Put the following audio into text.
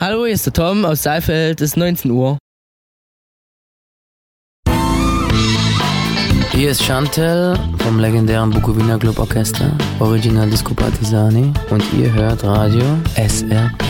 Hallo, hier ist der Tom aus Saalfeld, es ist 19 Uhr. Hier ist Chantel vom legendären Bukowina Club Orchester, Original Disco Partisani, und ihr hört Radio SRP.